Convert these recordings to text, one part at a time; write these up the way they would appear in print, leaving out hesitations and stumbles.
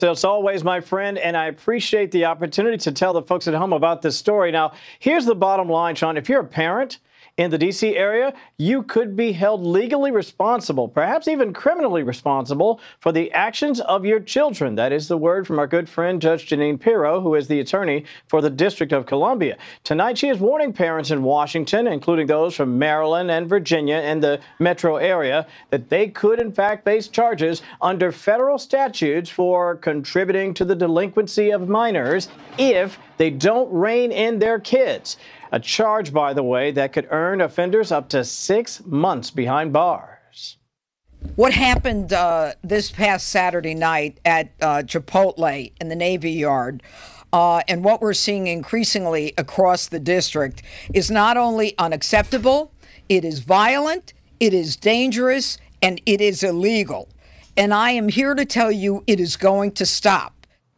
As always, my friend, and I appreciate the opportunity to tell the folks at home about this story. Now, here's the bottom line, Sean. If you're a parent in the D.C. area, you could be held legally responsible, perhaps even criminally responsible, for the actions of your children. That is the word from our good friend, Judge Jeanine Pirro, who is the attorney for the District of Columbia. Tonight, she is warning parents in Washington, including those from Maryland and Virginia and the metro area, that they could, in fact, face charges under federal statutes for contributing to the delinquency of minors if they don't rein in their kids. A charge, by the way, that could earn offenders up to 6 months behind bars. What happened this past Saturday night at Chipotle in the Navy Yard, and what we're seeing increasingly across the district, is not only unacceptable, it is violent, it is dangerous, and it is illegal. And I am here to tell you it is going to stop.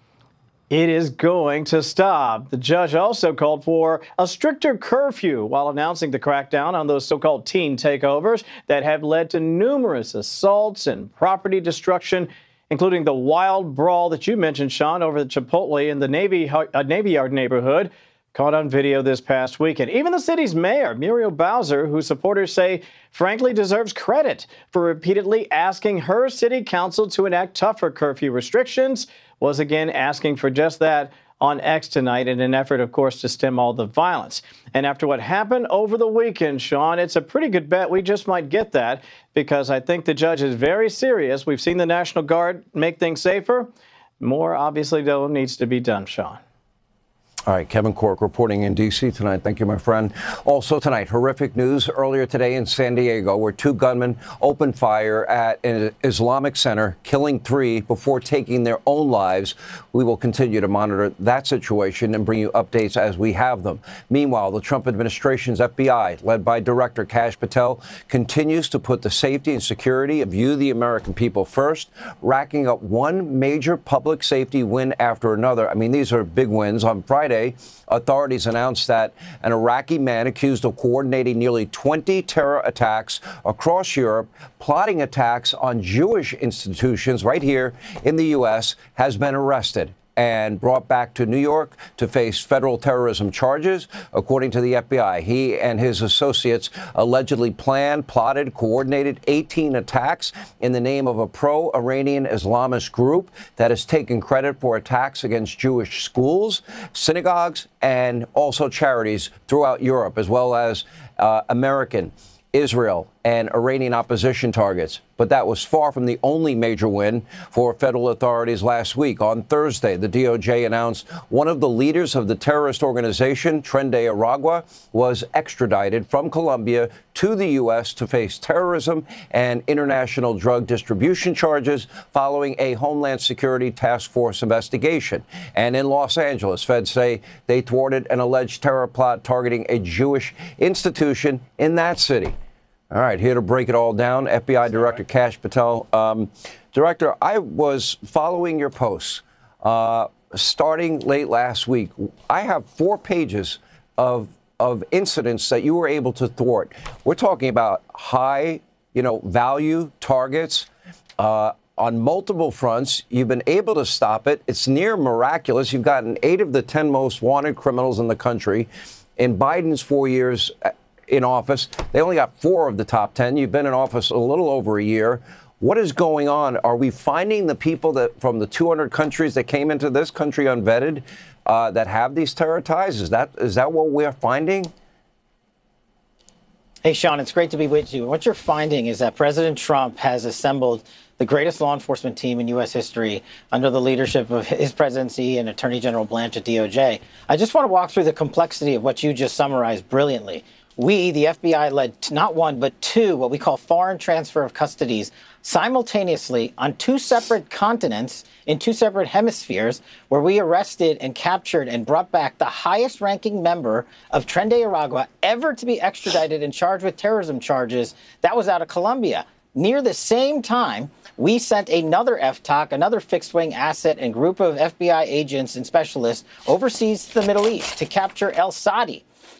It is going to stop. The judge also called for a stricter curfew while announcing the crackdown on those so-called teen takeovers that have led to numerous assaults and property destruction, including the wild brawl that you mentioned, Sean, over the Chipotle in the Navy Yard neighborhood, caught on video this past weekend. Even the city's mayor, Muriel Bowser, who supporters say frankly deserves credit for repeatedly asking her city council to enact tougher curfew restrictions, was again asking for just that on X tonight in an effort, of course, to stem all the violence. And after what happened over the weekend, Sean, it's a pretty good bet we just might get that, because I think the judge is very serious. We've seen the National Guard make things safer. More, obviously, though, needs to be done, Sean. All right, Kevin Corke reporting in D.C. tonight. Thank you, my friend. Also tonight, horrific news earlier today in San Diego, where 2 gunmen opened fire at an Islamic center, killing 3 before taking their own lives. We will continue to monitor that situation and bring you updates as we have them. Meanwhile, the Trump administration's FBI, led by Director Kash Patel, continues to put the safety and security of you, the American people, first, racking up one major public safety win after another. I mean, these are big wins. On Friday, authorities announced that an Iraqi man accused of coordinating nearly 20 terror attacks across Europe, plotting attacks on Jewish institutions right here in the U.S., has been arrested and brought back to New York to face federal terrorism charges. According to the FBI, he and his associates allegedly planned, plotted, coordinated 18 attacks in the name of a pro-Iranian Islamist group that has taken credit for attacks against Jewish schools, synagogues, and also charities throughout Europe, as well as American, Israel, and Iranian opposition targets. But that was far from the only major win for federal authorities last week. On Thursday, the DOJ announced one of the leaders of the terrorist organization, Tren de Aragua, was extradited from Colombia to the U.S. to face terrorism and international drug distribution charges following a Homeland Security Task Force investigation. And in Los Angeles, feds say they thwarted an alleged terror plot targeting a Jewish institution in that city. All right, here to break it all down, FBI Director Kash Patel. Director, I was following your posts starting late last week. I have 4 pages of incidents that you were able to thwart. We're talking about high, value targets on multiple fronts. You've been able to stop it. It's near miraculous. You've gotten 8 of the 10 most wanted criminals in the country. In Biden's 4 years in office, they only got 4 of the top 10. You've been in office a little over a year. What is going on? Are we finding the people that from the 200 countries that came into this country unvetted that have these terror ties? Is that what we're finding? Hey, Sean, it's great to be with you. What you're finding is that President Trump has assembled the greatest law enforcement team in U.S. history under the leadership of his presidency and Attorney General Blanche at DOJ. I just want to walk through the complexity of what you just summarized brilliantly. We, the FBI, led not 1, but 2, what we call foreign transfer of custodies, simultaneously on 2 separate continents, in 2 separate hemispheres, where we arrested and captured and brought back the highest-ranking member of Tren de Aragua ever to be extradited and charged with terrorism charges. That was out of Colombia. Near the same time, we sent another FTOC, another fixed-wing asset and group of FBI agents and specialists overseas to the Middle East to capture El Sadi,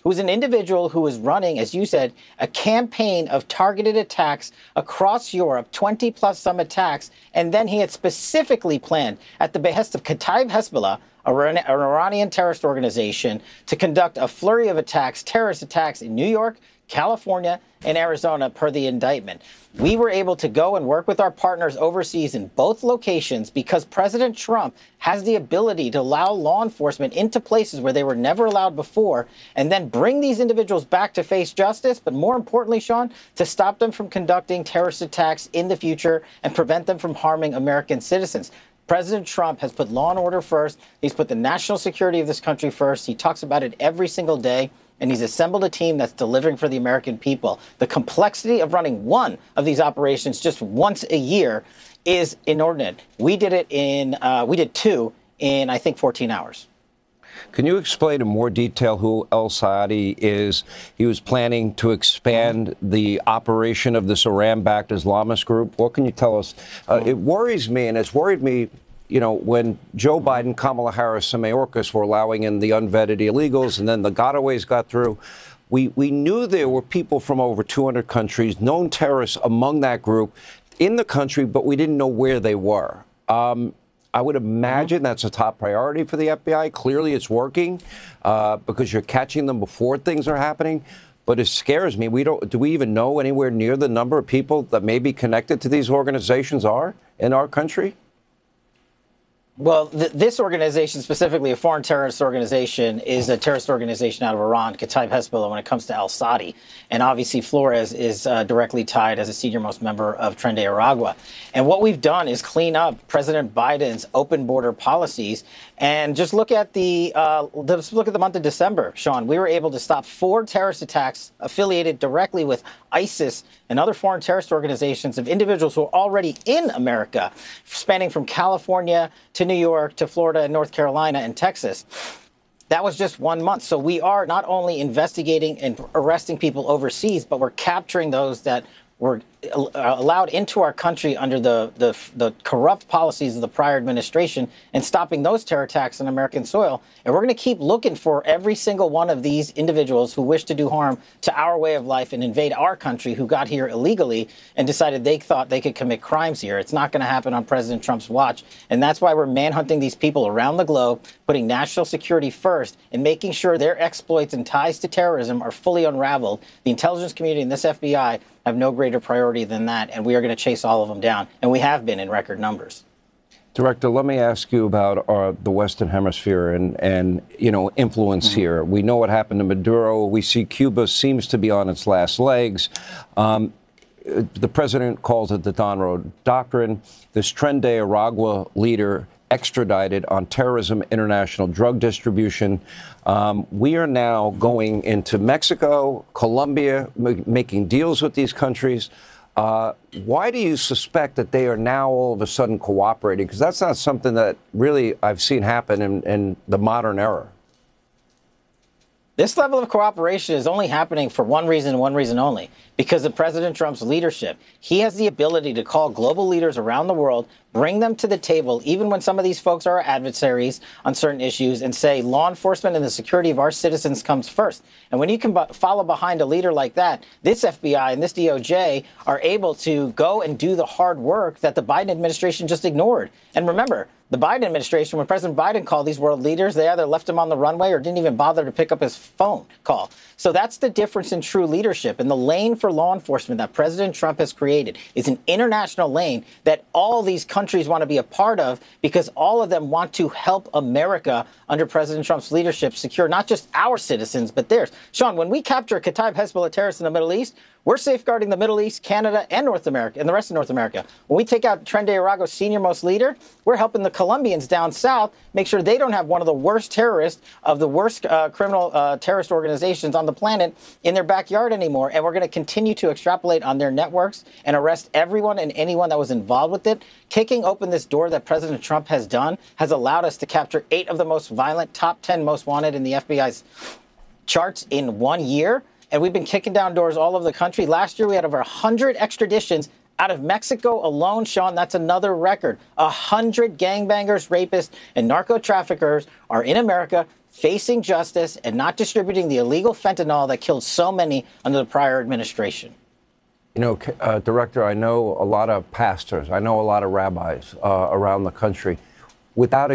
who was an individual who was running, as you said, a campaign of targeted attacks across Europe, 20-plus some attacks, and then he had specifically planned, at the behest of Kataib Hezbollah, an Iranian terrorist organization, to conduct a flurry of attacks, terrorist attacks in New York, California, and Arizona, per the indictment. We were able to go and work with our partners overseas in both locations because President Trump has the ability to allow law enforcement into places where they were never allowed before, and then bring these individuals back to face justice, but more importantly, Sean, to stop them from conducting terrorist attacks in the future and prevent them from harming American citizens. President Trump has put law and order first. He's put the national security of this country first. He talks about it every single day. And he's assembled a team that's delivering for the American people. The complexity of running one of these operations just once a year is inordinate. We did two in, I think, 14 hours. Can you explain in more detail who El Saadi is? He was planning to expand the operation of this Iran-backed Islamist group. What can you tell us? It worries me, and it's worried me, you know, when Joe Biden, Kamala Harris, and Mayorkas were allowing in the unvetted illegals, and then the gotaways got through. We knew there were people from over 200 countries, known terrorists among that group in the country, but we didn't know where they were. I would imagine that's a top priority for the FBI. Clearly, it's working because you're catching them before things are happening. But it scares me. Do we even know anywhere near the number of people that may be connected to these organizations are in our country? Well, this organization, specifically a foreign terrorist organization, is a terrorist organization out of Iran, Kataib Hezbollah, when it comes to al-Saadi. And obviously Flores is directly tied as a senior-most member of Tren de Aragua. And what we've done is clean up President Biden's open border policies. And just look at the month of December, Sean. We were able to stop 4 terrorist attacks affiliated directly with ISIS and other foreign terrorist organizations of individuals who are already in America, spanning from California to New York to Florida and North Carolina and Texas. That was just 1 month. So we are not only investigating and arresting people overseas, but we're capturing those that were allowed into our country under the corrupt policies of the prior administration and stopping those terror attacks on American soil. And we're going to keep looking for every single one of these individuals who wish to do harm to our way of life and invade our country, who got here illegally and decided they thought they could commit crimes here. It's not going to happen on President Trump's watch. And that's why we're manhunting these people around the globe, putting national security first and making sure their exploits and ties to terrorism are fully unraveled. The intelligence community and this FBI have no greater priority than that, and we are going to chase all of them down, and we have been in record numbers. Director, let me ask you about the Western Hemisphere and influence here. We know what happened to Maduro. We see Cuba seems to be on its last legs. The president calls it the Don Road Doctrine. This Tren de Aragua leader extradited on terrorism, international drug distribution. We are now going into Mexico, Colombia, making deals with these countries. Why do you suspect that they are now all of a sudden cooperating? Because that's not something that really I've seen happen in the modern era. This level of cooperation is only happening for one reason and one reason only, because of President Trump's leadership. He has the ability to call global leaders around the world, bring them to the table, even when some of these folks are adversaries on certain issues, and say law enforcement and the security of our citizens comes first. And when you can follow behind a leader like that, this FBI and this DOJ are able to go and do the hard work that the Biden administration just ignored. And remember, the Biden administration, when President Biden called these world leaders, they either left him on the runway or didn't even bother to pick up his phone call. So that's the difference in true leadership. And the lane for law enforcement that President Trump has created is an international lane that all these countries want to be a part of, because all of them want to help America under President Trump's leadership secure not just our citizens, but theirs. Sean, when we capture Kataib Hezbollah terrorists in the Middle East, we're safeguarding the Middle East, Canada, and North America, and the rest of North America. When we take out Tren de Aragua's senior-most leader, we're helping the Colombians down south make sure they don't have one of the worst terrorists of the worst criminal terrorist organizations on the planet in their backyard anymore. And we're going to continue to extrapolate on their networks and arrest everyone and anyone that was involved with it. Kicking open this door that President Trump has done has allowed us to capture 8 of the most violent, top 10 most wanted in the FBI's charts in 1 year. And we've been kicking down doors all over the country. Last year, we had over 100 extraditions Out of Mexico alone, Sean, that's another record. 100 gangbangers, rapists, and narco traffickers are in America facing justice and not distributing the illegal fentanyl that killed so many under the prior administration. You know, Director, I know a lot of pastors. I know a lot of rabbis around the country. Without